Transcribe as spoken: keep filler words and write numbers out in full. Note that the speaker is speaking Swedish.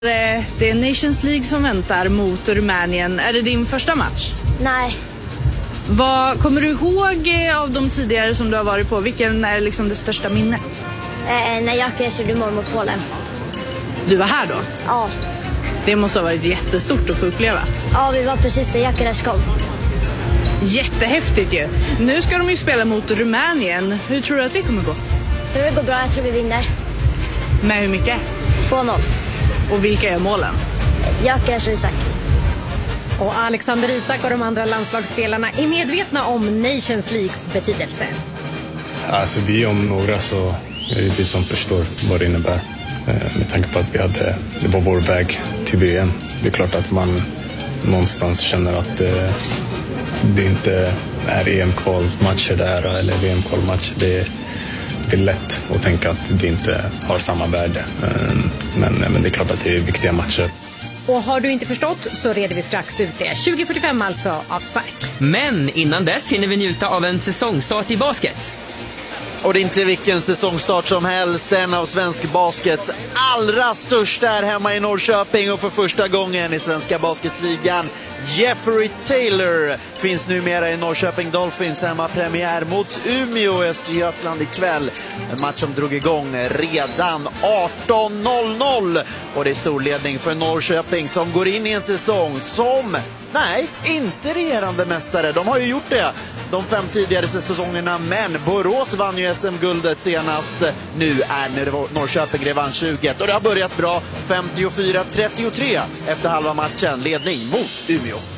Det är Nations League som väntar mot Rumänien. Är det din första match? Nej. Vad kommer du ihåg av de tidigare som du har varit på? Vilken är liksom det största minnet? Eh, när jag gjorde mål mot Polen. Du var här då? Ja. Det måste ha varit jättestort att få uppleva. Ja, vi var precis där Gyökeres kom. Jättehäftigt ju. Nu ska de ju spela mot Rumänien. Hur tror du att det kommer gå? Jag tror det går bra, jag tror vi vinner. Med hur mycket? två noll. Och vilka är målen? Gyökeres och Isak. Och Alexander Isak och de andra landslagsspelarna är medvetna om Nations Leagues betydelse. Alltså vi om några så är det vi som förstår vad det innebär. Med tanke på att vi hade, det var vår väg till V M. Det är klart att man någonstans känner att det, det inte är E M-kvalmatcher där eller V M-kvalmatcher. Det, det är lätt att tänka att det inte har samma värde. Men, men det är klart att det är viktiga matcher. Och har du inte förstått så reder vi strax ut det. tjugo fyrtiofem alltså, avspark. Men innan dess hinner vi njuta av en säsongstart i basket. Och det är inte vilken säsongstart som helst. En av svensk baskets allra största är hemma i Norrköping och för första gången i svenska basketligan. Jeffrey Taylor finns numera i Norrköping Dolphins hemma premiär mot Umeå i Östergötland ikväll. En match som drog igång redan arton noll noll. Och det är storledning för Norrköping som går in i en säsong som, nej, inte regerande mästare. De har ju gjort det de fem tidigare säsongerna, men Borås vann ju S M-guldet senast. Nu är Norrköping revanschsuget och det har börjat bra. femtiofyra trettiotre efter halva matchen, ledning mot Umeå.